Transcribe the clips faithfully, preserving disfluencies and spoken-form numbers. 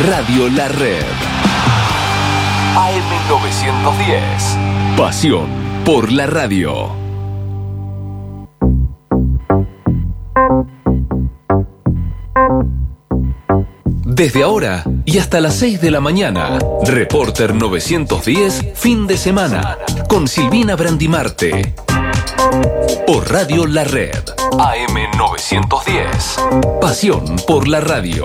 Radio La Red. A M novecientos diez. Pasión por la radio. Desde ahora y hasta las seis de la mañana, Reporter novecientos diez, fin de semana, con Silvina Brandimarte. Por Radio La Red, A M novecientos diez. Pasión por la radio.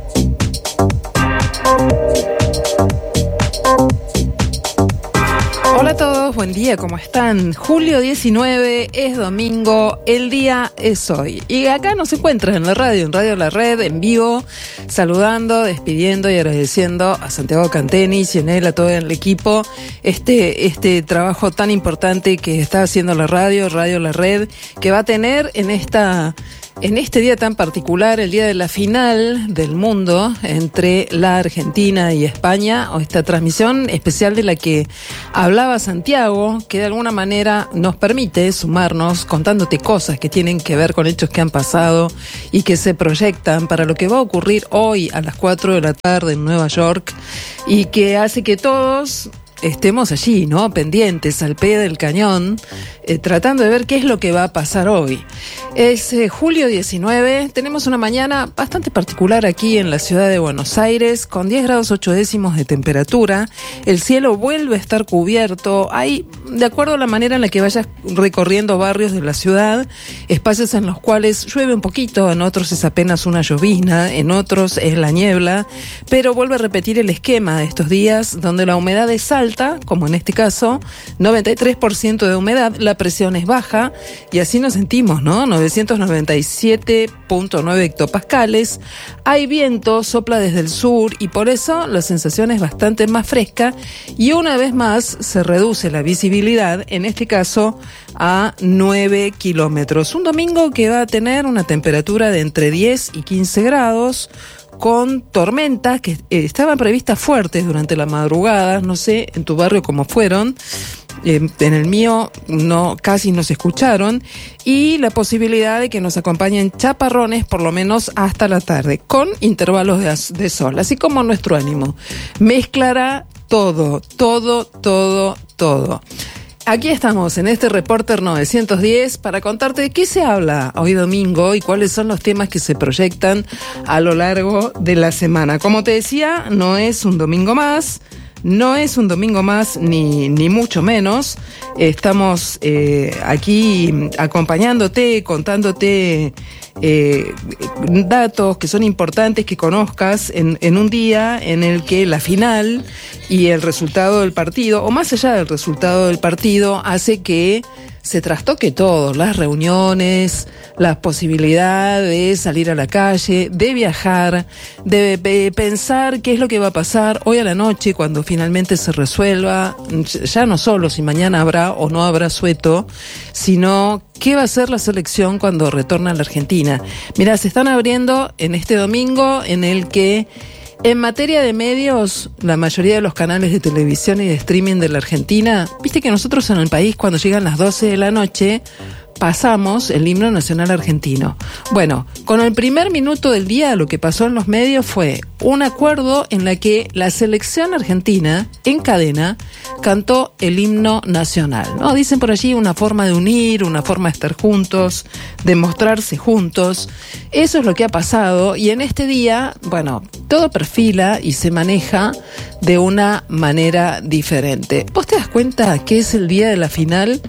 Hola a todos, buen día, ¿cómo están? Julio diecinueve, es domingo, el día es hoy. Y acá nos encuentran en la radio, en Radio La Red, en vivo, saludando, despidiendo y agradeciendo a Santiago Cantenis y en él a todo el equipo este, este trabajo tan importante que está haciendo la radio, Radio La Red, que va a tener en esta... En este día tan particular, el día de la final del mundo entre la Argentina y España, o esta transmisión especial de la que hablaba Santiago, que de alguna manera nos permite sumarnos contándote cosas que tienen que ver con hechos que han pasado y que se proyectan para lo que va a ocurrir hoy a las cuatro de la tarde en Nueva York y que hace que todos estemos allí, ¿no? Pendientes, al pie del cañón, eh, tratando de ver qué es lo que va a pasar hoy. Es eh, julio diecinueve, tenemos una mañana bastante particular aquí en la ciudad de Buenos Aires, con diez grados ocho décimos de temperatura. El cielo vuelve a estar cubierto. Hay, de acuerdo a la manera en la que vayas recorriendo barrios de la ciudad, espacios en los cuales llueve un poquito, en otros es apenas una llovizna, en otros es la niebla, pero vuelve a repetir el esquema de estos días, donde la humedad es alta, como en este caso, noventa y tres por ciento de humedad, la presión es baja y así nos sentimos, ¿no? novecientos noventa y siete punto nueve hectopascales, hay viento, sopla desde el sur y por eso la sensación es bastante más fresca y una vez más se reduce la visibilidad, en este caso a nueve kilómetros. Un domingo que va a tener una temperatura de entre diez y quince grados, con tormentas que eh, estaban previstas fuertes durante la madrugada, no sé en tu barrio cómo fueron, eh, en el mío no, casi no se escucharon, y la posibilidad de que nos acompañen chaparrones por lo menos hasta la tarde, con intervalos de, de sol, así como nuestro ánimo. Mezclará todo, todo, todo, todo. Aquí estamos en este Reporter novecientos diez para contarte de qué se habla hoy domingo y cuáles son los temas que se proyectan a lo largo de la semana. Como te decía, no es un domingo más, no es un domingo más ni, ni mucho menos. Estamos eh, aquí acompañándote, contándote eh, datos que son importantes que conozcas en, en un día en el que la final y el resultado del partido, o más allá del resultado del partido, hace que se trastoque todo, las reuniones, la posibilidad de salir a la calle, de viajar, de, de pensar qué es lo que va a pasar hoy a la noche cuando finalmente se resuelva, ya no solo si mañana habrá o no habrá sueto, sino qué va a hacer la selección cuando retorna a la Argentina. Mirá, se están abriendo en este domingo en el que en materia de medios, la mayoría de los canales de televisión y de streaming de la Argentina, viste que nosotros en el país cuando llegan las doce de la noche pasamos el himno nacional argentino. Bueno, con el primer minuto del día lo que pasó en los medios fue un acuerdo en la que la selección argentina en cadena cantó el himno nacional, ¿no? Dicen por allí una forma de unir, una forma de estar juntos, de mostrarse juntos. Eso es lo que ha pasado y en este día, bueno, todo perfila y se maneja de una manera diferente. ¿Vos te das cuenta que es el día de la final?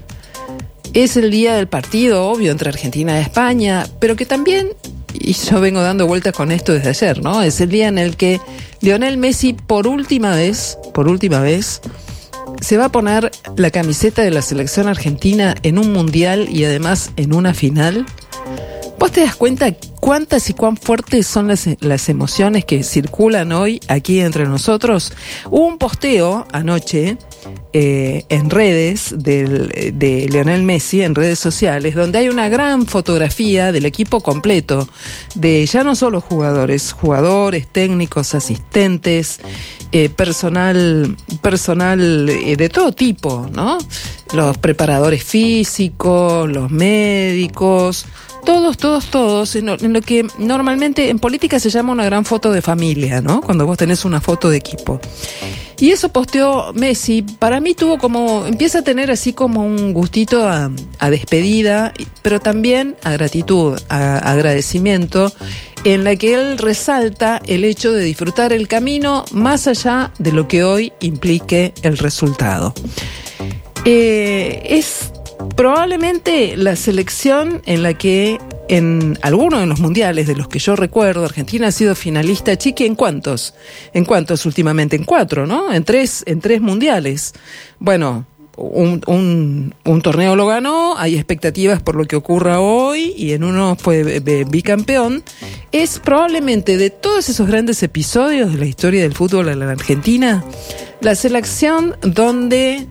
Es el día del partido, obvio, entre Argentina y España, pero que también, y yo vengo dando vueltas con esto desde ayer, ¿no? Es el día en el que Lionel Messi por última vez, por última vez, se va a poner la camiseta de la selección argentina en un mundial y además en una final. ¿Vos te das cuenta cuántas y cuán fuertes son las, las emociones que circulan hoy aquí entre nosotros? Hubo un posteo anoche eh, en redes del, de Lionel Messi, en redes sociales, donde hay una gran fotografía del equipo completo, de ya no solo jugadores, jugadores, técnicos, asistentes, eh, personal, personal eh, de todo tipo, ¿no? Los preparadores físicos, los médicos, todos, todos, todos, en lo, en lo que normalmente en política se llama una gran foto de familia, ¿no? Cuando vos tenés una foto de equipo. Y eso posteó Messi. Para mí tuvo como, empieza a tener así como un gustito a, a despedida, pero también a gratitud, a, a agradecimiento, en la que él resalta el hecho de disfrutar el camino más allá de lo que hoy implique el resultado. Eh, es probablemente la selección en la que en algunos de los mundiales de los que yo recuerdo, Argentina ha sido finalista. Chiqui, ¿en cuántos? ¿En cuántos últimamente? En cuatro, ¿no? En tres, en tres mundiales. Bueno, un, un, un torneo lo ganó, hay expectativas por lo que ocurra hoy, y en uno fue bicampeón. Es probablemente de todos esos grandes episodios de la historia del fútbol en la Argentina, la selección donde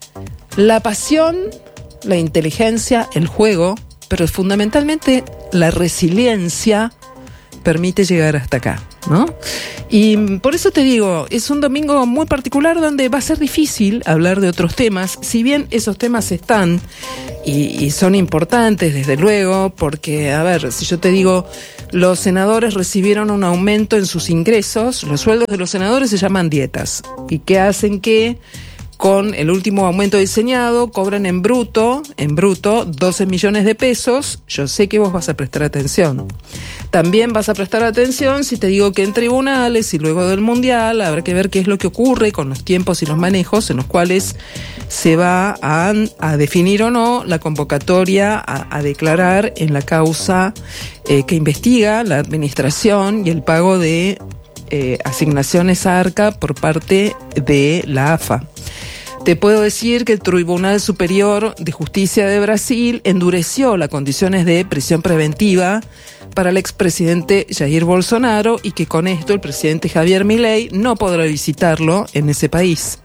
la pasión, la inteligencia, el juego, pero fundamentalmente la resiliencia permite llegar hasta acá, ¿no? Y por eso te digo, es un domingo muy particular donde va a ser difícil hablar de otros temas, si bien esos temas están y, y son importantes, desde luego, porque, a ver, si yo te digo, los senadores recibieron un aumento en sus ingresos, los sueldos de los senadores se llaman dietas, y que hacen que con el último aumento diseñado cobran en bruto, en bruto, doce millones de pesos. Yo sé que vos vas a prestar atención. También vas a prestar atención si te digo que en tribunales y luego del Mundial habrá que ver qué es lo que ocurre con los tiempos y los manejos en los cuales se va a, a definir o no la convocatoria a, a declarar en la causa eh, que investiga la administración y el pago de eh, asignaciones a ARCA por parte de la A F A. Te puedo decir que el Tribunal Superior de Justicia de Brasil endureció las condiciones de prisión preventiva para el expresidente Jair Bolsonaro, y que con esto el presidente Javier Milei no podrá visitarlo en ese país.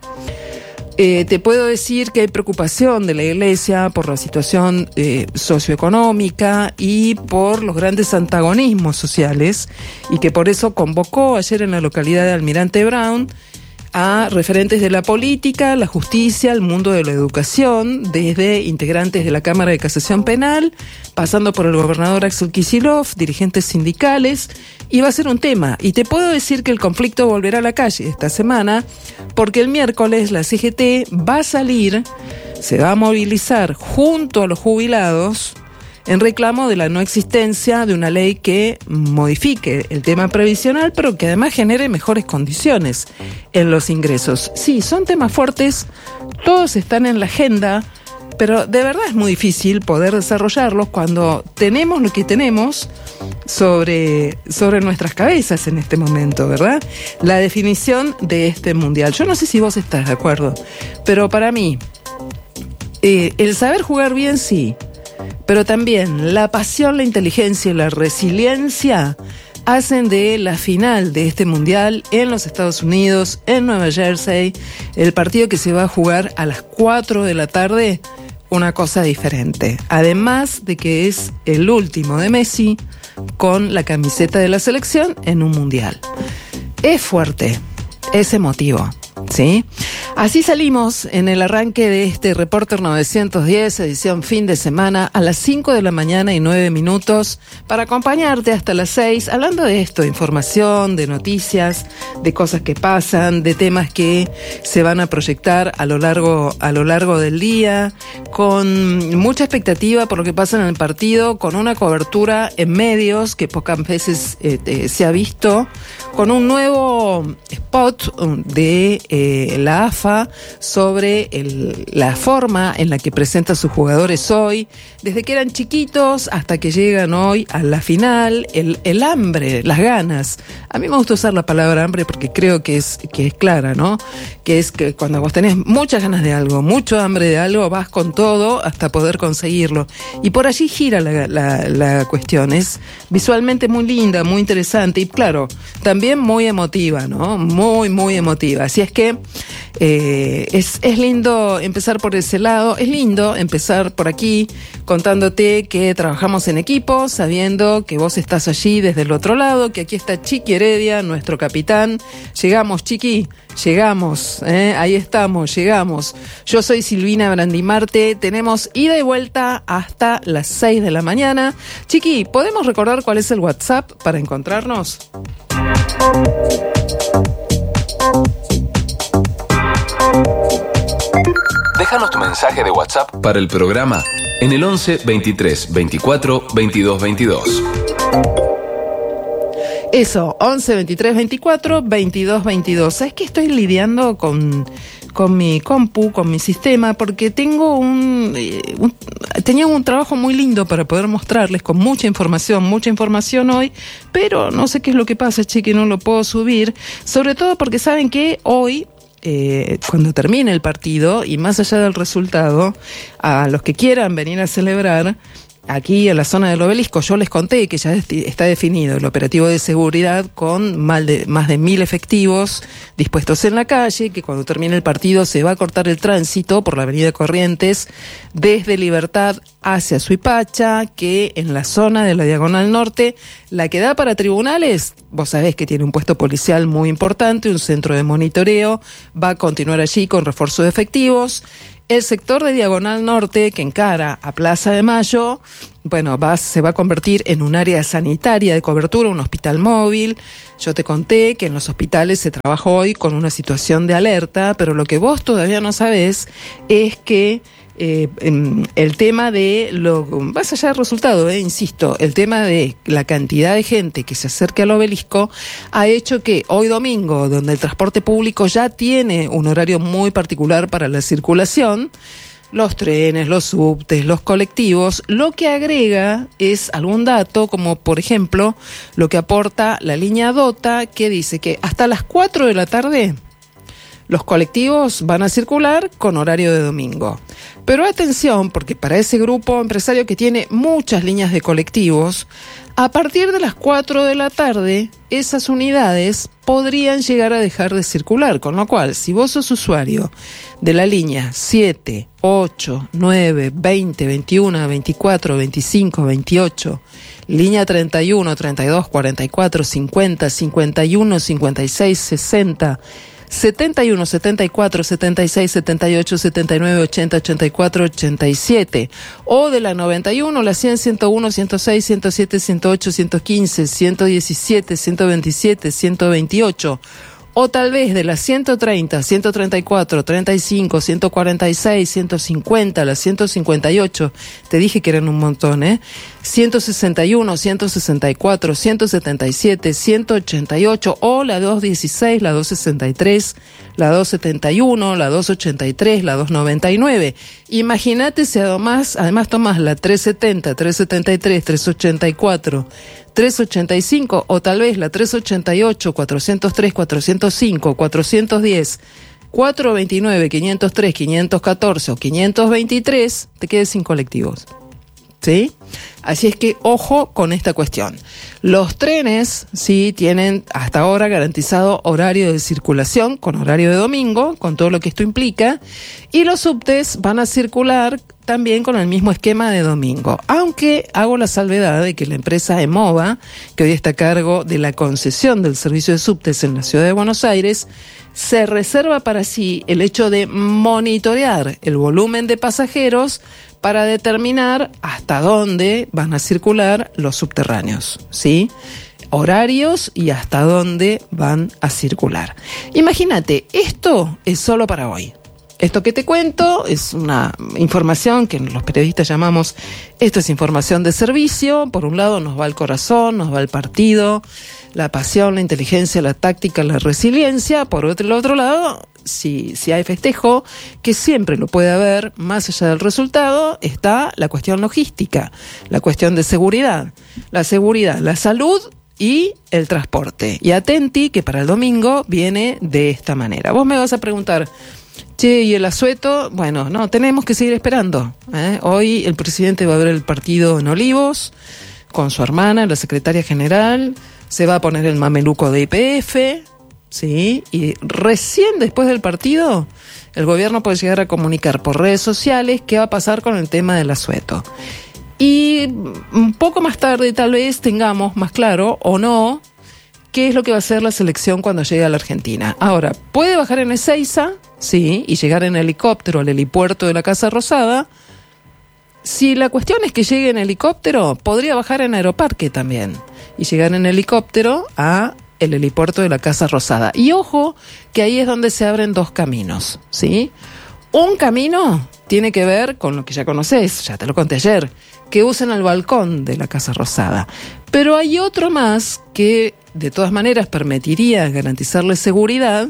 Eh, te puedo decir que hay preocupación de la Iglesia por la situación eh, socioeconómica y por los grandes antagonismos sociales, y que por eso convocó ayer en la localidad de Almirante Brown a referentes de la política, la justicia, el mundo de la educación, desde integrantes de la Cámara de Casación Penal, pasando por el gobernador Axel Kicillof, dirigentes sindicales, y va a ser un tema. Y te puedo decir que el conflicto volverá a la calle esta semana, porque el miércoles la C G T va a salir, se va a movilizar junto a los jubilados en reclamo de la no existencia de una ley que modifique el tema previsional, pero que además genere mejores condiciones en los ingresos. Sí, son temas fuertes, todos están en la agenda, pero de verdad es muy difícil poder desarrollarlos cuando tenemos lo que tenemos sobre, sobre nuestras cabezas en este momento, ¿verdad? La definición de este mundial. Yo no sé si vos estás de acuerdo, pero para mí, eh, el saber jugar bien, sí, pero también la pasión, la inteligencia y la resiliencia hacen de la final de este mundial en los Estados Unidos, en Nueva Jersey, el partido que se va a jugar a las cuatro de la tarde, una cosa diferente. Además de que es el último de Messi con la camiseta de la selección en un mundial. Es fuerte, es emotivo, ¿sí? Así salimos en el arranque de este Reporter novecientos diez, edición fin de semana, a las cinco de la mañana y nueve minutos, para acompañarte hasta las seis, hablando de esto, de información, de noticias, de cosas que pasan, de temas que se van a proyectar a lo largo, a lo largo del día, con mucha expectativa por lo que pasa en el partido, con una cobertura en medios que pocas veces eh, eh, se ha visto, con un nuevo spot de eh, la A F A sobre el, la forma en la que presenta a sus jugadores hoy, desde que eran chiquitos hasta que llegan hoy a la final, el, el hambre, las ganas. A mí me gusta usar la palabra hambre porque creo que es, que es clara, ¿no? Que es que cuando vos tenés muchas ganas de algo, mucho hambre de algo, vas con todo hasta poder conseguirlo. Y por allí gira la, la, la cuestión. Es visualmente muy linda, muy interesante y, claro, también muy emotiva, ¿no? Muy, muy emotiva. Así es que Eh, es, es lindo empezar por ese lado, es lindo empezar por aquí contándote que trabajamos en equipo, sabiendo que vos estás allí desde el otro lado, que aquí está Chiqui Heredia, nuestro capitán. Llegamos, Chiqui, llegamos, ¿eh? Ahí estamos, llegamos. Yo soy Silvina Brandimarte, tenemos ida y vuelta hasta las seis de la mañana. Chiqui, ¿podemos recordar cuál es el WhatsApp para encontrarnos? Déjanos tu mensaje de WhatsApp para el programa en el once, veintitrés, veinticuatro, veintidós, veintidós. Eso, once, veintitrés, veinticuatro, veintidós, veintidós. ¿Sabes que estoy lidiando con, con mi compu, con mi sistema? Porque tengo un, un... Tenía un trabajo muy lindo para poder mostrarles, con mucha información, mucha información hoy, pero no sé qué es lo que pasa, Chiqui, no lo puedo subir. Sobre todo porque saben que hoy... Eh, cuando termine el partido y más allá del resultado, a los que quieran venir a celebrar aquí en la zona del Obelisco, yo les conté que ya está definido el operativo de seguridad con más de, más de mil efectivos dispuestos en la calle, que cuando termine el partido se va a cortar el tránsito por la avenida Corrientes desde Libertad hacia Suipacha, que en la zona de la Diagonal Norte, la que da para tribunales, vos sabés que tiene un puesto policial muy importante, un centro de monitoreo, va a continuar allí con refuerzo de efectivos. El sector de Diagonal Norte, que encara a Plaza de Mayo, bueno, va, se va a convertir en un área sanitaria de cobertura, un hospital móvil. Yo te conté que en los hospitales se trabaja hoy con una situación de alerta, pero lo que vos todavía no sabés es que Eh, el tema de lo más allá del resultado, eh, insisto, el tema de la cantidad de gente que se acerca al Obelisco ha hecho que hoy domingo, donde el transporte público ya tiene un horario muy particular para la circulación, los trenes, los subtes, los colectivos, lo que agrega es algún dato, como por ejemplo lo que aporta la línea DOTA, que dice que hasta las cuatro de la tarde los colectivos van a circular con horario de domingo. Pero atención, porque para ese grupo empresario que tiene muchas líneas de colectivos, a partir de las cuatro de la tarde, esas unidades podrían llegar a dejar de circular. Con lo cual, si vos sos usuario de la línea siete, ocho, nueve, veinte, veintiuno, veinticuatro, veinticinco, veintiocho, línea treinta y uno, treinta y dos, cuarenta y cuatro, cincuenta, cincuenta y uno, cincuenta y seis, sesenta, setenta y uno, setenta y cuatro, setenta y seis, setenta y ocho, setenta y nueve, ochenta, ochenta y cuatro, ochenta y siete, o de la noventa y uno, la cien, ciento uno, ciento seis, ciento siete, ciento ocho, ciento quince, ciento diecisiete, ciento veintisiete, ciento veintiocho, o tal vez de la ciento treinta, ciento treinta y cuatro, treinta y cinco, ciento cuarenta y seis, ciento cincuenta, la ciento cincuenta y ocho, te dije que eran un montón, ¿eh? ciento sesenta y uno, ciento sesenta y cuatro, ciento setenta y siete, ciento ochenta y ocho, o la doscientos dieciséis, la doscientos sesenta y tres, la doscientos setenta y uno, la doscientos ochenta y tres, la doscientos noventa y nueve. Imagínate si además, además tomás la trescientos setenta, trescientos setenta y tres, trescientos ochenta y cuatro, trescientos ochenta y cinco, o tal vez la trescientos ochenta y ocho, cuatrocientos tres, cuatrocientos cinco, cuatrocientos diez, cuatrocientos veintinueve, quinientos tres, quinientos catorce o quinientos veintitrés, te quedes sin colectivos. ¿Sí? Así es que ojo con esta cuestión. Los trenes sí tienen hasta ahora garantizado horario de circulación con horario de domingo, con todo lo que esto implica, y los subtes van a circular también con el mismo esquema de domingo, aunque hago la salvedad de que la empresa EMOVA, que hoy está a cargo de la concesión del servicio de subtes en la ciudad de Buenos Aires, se reserva para sí el hecho de monitorear el volumen de pasajeros para determinar hasta dónde van a circular los subterráneos, ¿sí? Horarios y hasta dónde van a circular. Imagínate, esto es solo para hoy. Esto que te cuento es una información que los periodistas llamamos, esto es información de servicio. Por un lado nos va el corazón, nos va el partido, la pasión, la inteligencia, la táctica, la resiliencia. Por otro, el otro lado, si, si hay festejo, que siempre lo puede haber, más allá del resultado, está la cuestión logística, la cuestión de seguridad. La seguridad, la salud y el transporte. Y atenti que para el domingo viene de esta manera. Vos me vas a preguntar, che, ¿y el asueto? Bueno, no, tenemos que seguir esperando, ¿eh? Hoy el presidente va a ver el partido en Olivos con su hermana, la secretaria general, se va a poner el mameluco de Y P F, ¿sí? Y recién después del partido, el gobierno puede llegar a comunicar por redes sociales qué va a pasar con el tema del asueto. Y un poco más tarde tal vez tengamos más claro o no qué es lo que va a hacer la selección cuando llegue a la Argentina. Ahora, ¿puede bajar en Ezeiza? Sí, y llegar en helicóptero al helipuerto de la Casa Rosada. Si la cuestión es que llegue en helicóptero, podría bajar en Aeroparque también y llegar en helicóptero a el helipuerto de la Casa Rosada. Y ojo, que ahí es donde se abren dos caminos, ¿sí? Un camino tiene que ver con lo que ya conocés, ya te lo conté ayer, que usan el balcón de la Casa Rosada. Pero hay otro más que de todas maneras permitiría garantizarle seguridad,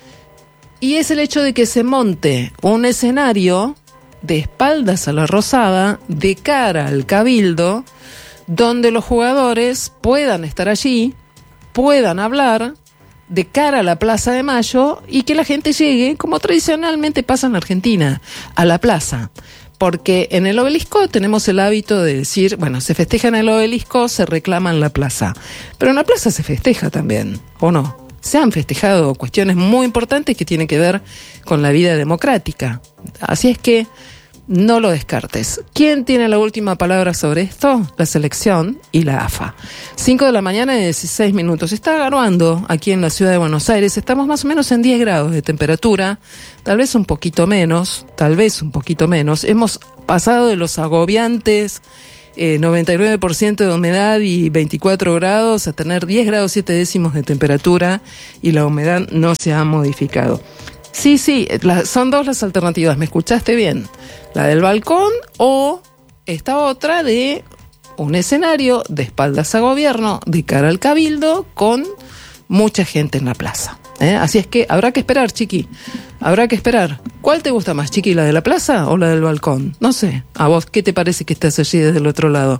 y es el hecho de que se monte un escenario de espaldas a la Rosada, de cara al Cabildo, donde los jugadores puedan estar allí, puedan hablar de cara a la Plaza de Mayo y que la gente llegue, como tradicionalmente pasa en Argentina, a la plaza. Porque en el Obelisco tenemos el hábito de decir, bueno, se festeja en el Obelisco, se reclama en la plaza. Pero en la plaza se festeja también, ¿o no? Se han festejado cuestiones muy importantes que tienen que ver con la vida democrática. Así es que no lo descartes. ¿Quién tiene la última palabra sobre esto? La selección y la A F A. cinco de la mañana y dieciséis minutos. Está garoando aquí en la ciudad de Buenos Aires. Estamos más o menos en diez grados de temperatura. Tal vez un poquito menos. Tal vez un poquito menos. Hemos pasado de los agobiantes eh, noventa y nueve por ciento de humedad y veinticuatro grados a tener diez grados siete décimos de temperatura y la humedad no se ha modificado. Sí, sí, la, son dos las alternativas. ¿Me escuchaste bien? La del balcón o esta otra de un escenario de espaldas a gobierno, de cara al Cabildo, con mucha gente en la plaza. ¿eh? Así es que habrá que esperar, Chiqui. Habrá que esperar. ¿Cuál te gusta más, Chiqui? ¿La de la plaza o la del balcón? No sé. ¿A vos qué te parece que estás allí desde el otro lado?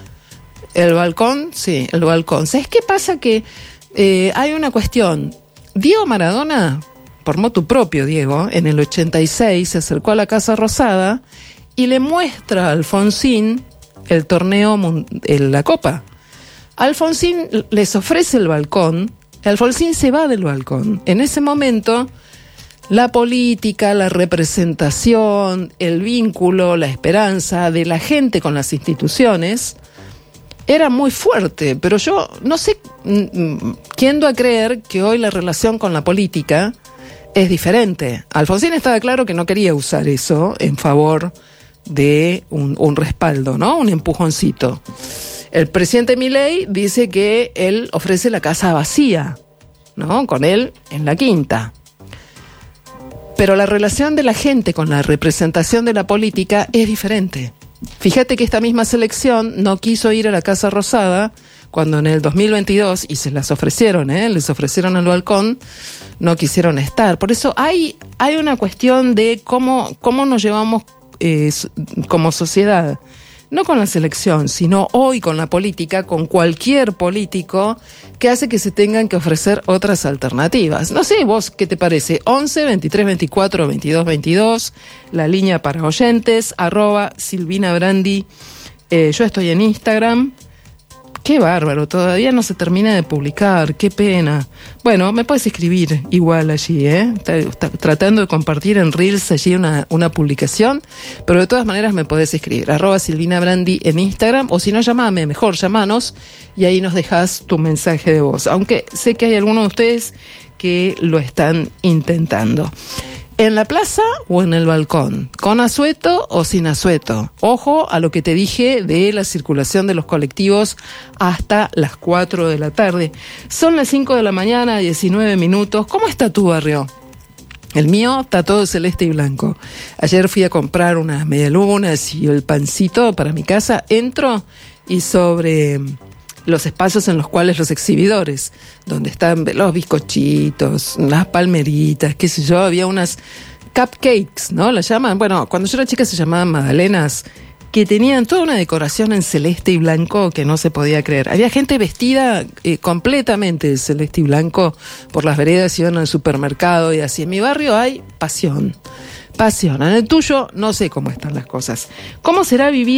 ¿El balcón? Sí, el balcón. ¿Sabes qué pasa? Que eh, hay una cuestión. Diego Maradona, por motu propio, Diego, en el ochenta y seis se acercó a la Casa Rosada y le muestra a Alfonsín el torneo, la Copa. Alfonsín les ofrece el balcón, Alfonsín se va del balcón. En ese momento, la política, la representación, el vínculo, la esperanza de la gente con las instituciones era muy fuerte, pero yo no sé, tiendo a creer que hoy la relación con la política es diferente. Alfonsín estaba claro que no quería usar eso en favor de un, un respaldo, ¿no? Un empujoncito. El presidente Milei dice que él ofrece la casa vacía, ¿no? Con él en la quinta. Pero la relación de la gente con la representación de la política es diferente. Fíjate que esta misma selección no quiso ir a la Casa Rosada cuando en el dos mil veintidós, y se las ofrecieron, ¿eh? les ofrecieron el balcón, no quisieron estar. Por eso hay, hay una cuestión de cómo, cómo nos llevamos eh, como sociedad, no con la selección, sino hoy con la política, con cualquier político que hace que se tengan que ofrecer otras alternativas. No sé, vos, ¿qué te parece? once, veintitrés, veinticuatro, veintidós, veintidós, la línea para oyentes, arroba Silvina Brandi. Eh, yo estoy en Instagram. Qué bárbaro, todavía no se termina de publicar, qué pena. Bueno, me puedes escribir igual allí, ¿eh? Está, está tratando de compartir en Reels allí una, una publicación, pero de todas maneras me podés escribir, arroba Silvina Brandi en Instagram, o si no, llamame, mejor, llamanos, y ahí nos dejás tu mensaje de voz, aunque sé que hay algunos de ustedes que lo están intentando. ¿En la plaza o en el balcón? ¿Con asueto o sin asueto? Ojo a lo que te dije de la circulación de los colectivos hasta las cuatro de la tarde. Son las cinco de la mañana, diecinueve minutos. ¿Cómo está tu barrio? El mío está todo celeste y blanco. Ayer fui a comprar unas medialunas y el pancito para mi casa. Entro y sobre los espacios en los cuales los exhibidores, donde están los bizcochitos, las palmeritas, qué sé yo, había unas cupcakes, ¿no? Las llaman, bueno, cuando yo era chica se llamaban magdalenas, que tenían toda una decoración en celeste y blanco que no se podía creer. Había gente vestida eh, completamente de celeste y blanco por las veredas, iban al supermercado y así. En mi barrio hay pasión, pasión. En el tuyo no sé cómo están las cosas. ¿Cómo será vivir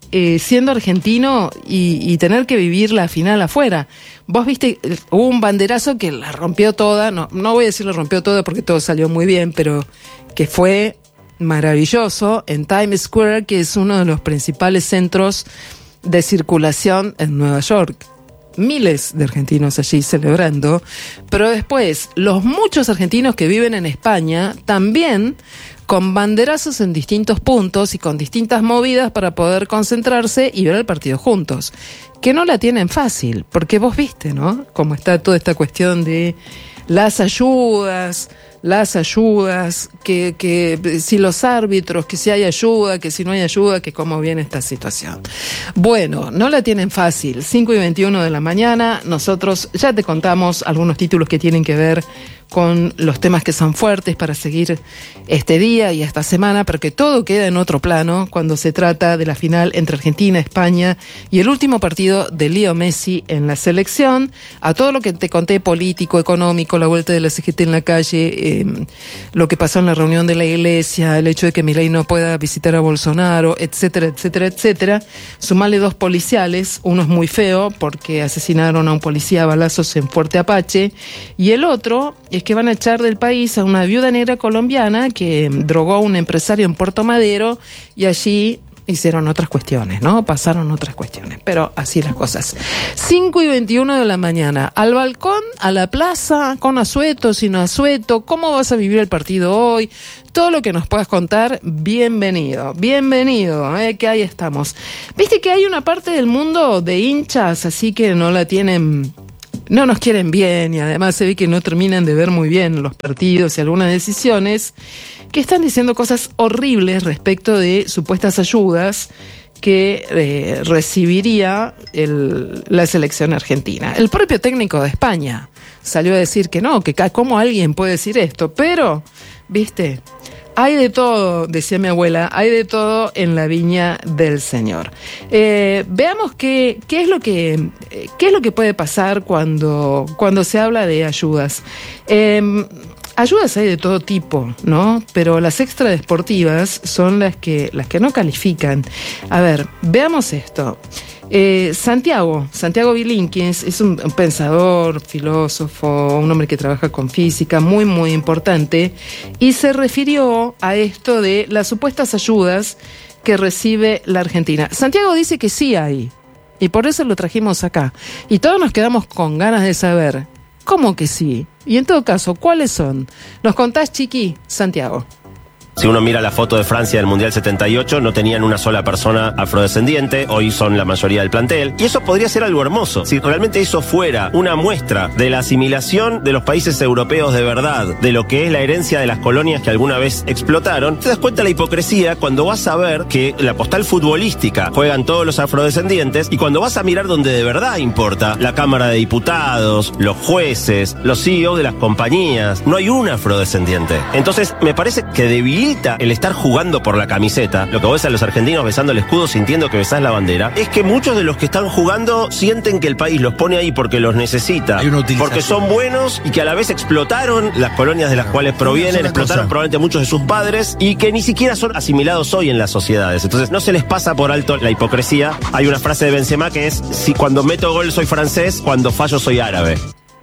eh, siendo argentino y, y tener que vivir la final afuera. Vos viste, hubo un banderazo que la rompió toda, no, no voy a decir la rompió toda porque todo salió muy bien, pero que fue maravilloso en Times Square, que es uno de los principales centros de circulación en Nueva York. Miles de argentinos allí celebrando, pero después los muchos argentinos que viven en España también con banderazos en distintos puntos y con distintas movidas para poder concentrarse y ver el partido juntos, que no la tienen fácil, porque vos viste, ¿no?, cómo está toda esta cuestión de las ayudas, las ayudas, que, que si los árbitros, que si hay ayuda, que si no hay ayuda, que cómo viene esta situación. Bueno, no la tienen fácil. cinco y veintiuno de la mañana, nosotros ya te contamos algunos títulos que tienen que ver con los temas que son fuertes para seguir este día y esta semana, pero que todo queda en otro plano cuando se trata de la final entre Argentina, España y el último partido de Leo Messi en la selección. A todo lo que te conté, político, económico, la vuelta de la C G T en la calle, eh, lo que pasó en la reunión de la iglesia, el hecho de que Milei no pueda visitar a Bolsonaro, etcétera, etcétera, etcétera. Sumale dos policiales, uno es muy feo porque asesinaron a un policía a balazos en Fuerte Apache, y el otro es que van a echar del país a una viuda negra colombiana que drogó a un empresario en Puerto Madero, y allí hicieron otras cuestiones, ¿no? Pasaron otras cuestiones, pero así las cosas. cinco y veintiuno de la mañana, al balcón, a la plaza, con asueto, sin asueto, ¿cómo vas a vivir el partido hoy? Todo lo que nos puedas contar, bienvenido, bienvenido, ¿eh? Que ahí estamos. Viste que hay una parte del mundo de hinchas, así que no la tienen... No nos quieren bien, y además se ve que no terminan de ver muy bien los partidos y algunas decisiones, que están diciendo cosas horribles respecto de supuestas ayudas que eh, recibiría el, la selección argentina. El propio técnico de España salió a decir que no, que cómo alguien puede decir esto, pero, viste... Hay de todo, decía mi abuela, hay de todo en la viña del Señor. Eh, veamos qué, qué es lo que qué es lo que puede pasar cuando, cuando se habla de ayudas. Eh, ayudas hay de todo tipo, ¿no? Pero las extradeportivas son las que, las que no califican. A ver, veamos esto. Eh, Santiago, Santiago Bilinkins es un, un pensador, filósofo, un hombre que trabaja con física, muy, muy importante, y se refirió a esto de las supuestas ayudas que recibe la Argentina. Santiago dice que sí hay, y por eso lo trajimos acá. Y todos nos quedamos con ganas de saber, ¿cómo que sí? Y en todo caso, ¿cuáles son? ¿Nos contás, Chiqui, Santiago? Si uno mira la foto de Francia del Mundial setenta y ocho, no tenían una sola persona afrodescendiente, hoy son la mayoría del plantel, y eso podría ser algo hermoso. Si realmente eso fuera una muestra de la asimilación de los países europeos de verdad, de lo que es la herencia de las colonias que alguna vez explotaron, te das cuenta de la hipocresía cuando vas a ver que la postal futbolística juegan todos los afrodescendientes, y cuando vas a mirar donde de verdad importa, la Cámara de Diputados, los jueces, los C E O de las compañías, no hay un afrodescendiente. Entonces, me parece que debilita el estar jugando por la camiseta, lo que vos ves a los argentinos besando el escudo sintiendo que besás la bandera, es que muchos de los que están jugando sienten que el país los pone ahí porque los necesita, porque son buenos y que a la vez explotaron las colonias de las cuales provienen, explotaron probablemente muchos de sus padres y que ni siquiera son asimilados hoy en las sociedades. Entonces no se les pasa por alto la hipocresía. Hay una frase de Benzema que es: si cuando meto gol soy francés, cuando fallo soy árabe.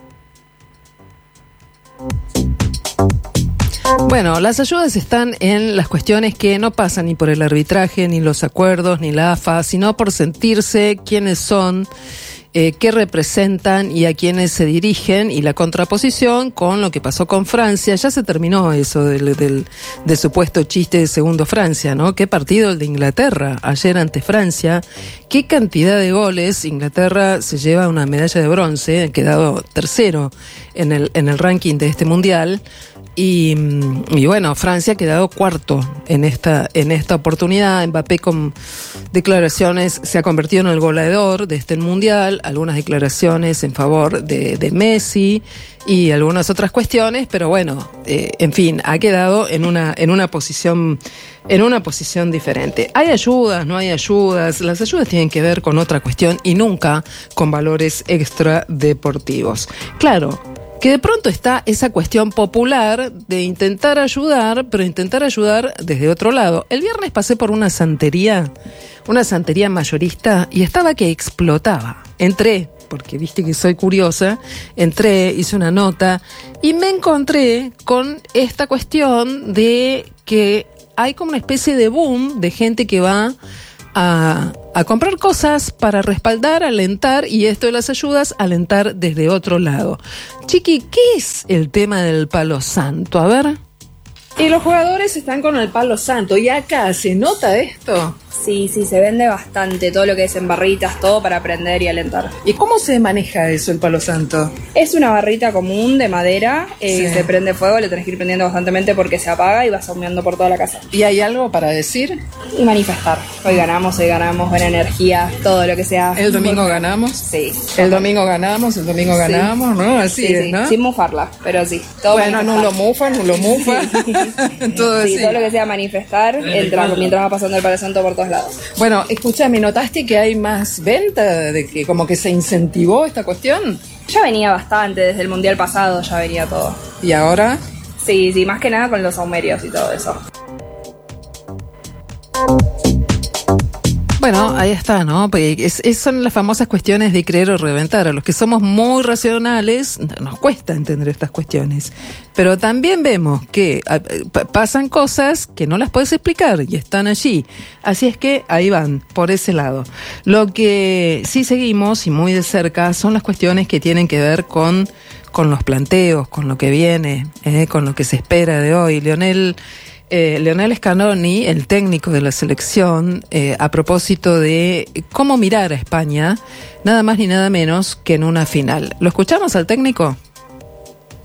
Bueno, las ayudas están en las cuestiones que no pasan ni por el arbitraje, ni los acuerdos, ni la A F A, sino por sentirse quiénes son, eh, qué representan y a quiénes se dirigen, y la contraposición con lo que pasó con Francia. Ya se terminó eso del, del, del supuesto chiste de segundo Francia, ¿no? Qué partido el de Inglaterra ayer ante Francia, qué cantidad de goles. Inglaterra se lleva una medalla de bronce, ha quedado tercero en el, en el ranking de este mundial. Y, y bueno, Francia ha quedado cuarto en esta, en esta oportunidad. Mbappé, con declaraciones, se ha convertido en el goleador de este mundial, algunas declaraciones en favor de, de Messi y algunas otras cuestiones, pero bueno, eh, en fin, ha quedado en una, en una posición, en una posición diferente. ¿Hay ayudas? ¿No hay ayudas? Las ayudas tienen que ver con otra cuestión y nunca con valores extradeportivos. Claro, que de pronto está esa cuestión popular de intentar ayudar, pero intentar ayudar desde otro lado. El viernes pasé por una santería, una santería mayorista, y estaba que explotaba. Entré, porque viste que soy curiosa, entré, hice una nota, y me encontré con esta cuestión de que hay como una especie de boom de gente que va A, a comprar cosas para respaldar, alentar, y esto de las ayudas, alentar desde otro lado. Chiqui, ¿qué es el tema del palo santo? A ver. Y los jugadores están con el palo santo, y acá se nota esto. Sí, sí, se vende bastante todo lo que es en barritas, todo para prender y alentar. ¿Y cómo se maneja eso, el palo santo? Es una barrita común de madera, eh, Sí. se prende fuego, le tenés que ir prendiendo constantemente porque se apaga y vas humeando por toda la casa. ¿Y hay algo para decir? Y manifestar. Hoy ganamos, hoy ganamos, buena energía, todo lo que sea. ¿El domingo ganamos? Sí. El domingo ganamos, el domingo Sí. ganamos, ¿no? Así Sí, es, sí, ¿no? sin mufarla, pero sí. Todo Bueno, no lo manifestar. mufa, no lo mufa. Todo Sí, así. todo lo que sea manifestar, entra, mientras va pasando el palo santo por todos lados. Bueno, escúchame, ¿notaste que hay más venta? De que como que se incentivó esta cuestión. Ya venía bastante, desde el mundial pasado ya venía todo. ¿Y ahora? Sí, sí, más que nada con los saumerios y todo eso. Bueno, ahí está, ¿no? Es, es, son las famosas cuestiones de creer o reventar. A los que somos muy racionales nos cuesta entender estas cuestiones. Pero también vemos que a, p- pasan cosas que no las puedes explicar y están allí. Así es que ahí van, por ese lado. Lo que sí seguimos y muy de cerca son las cuestiones que tienen que ver con, con los planteos, con lo que viene, eh, con lo que se espera de hoy. Lionel... Eh, Lionel Scaloni, el técnico de la selección, eh, a propósito de cómo mirar a España, nada más ni nada menos que en una final. ¿Lo escuchamos al técnico?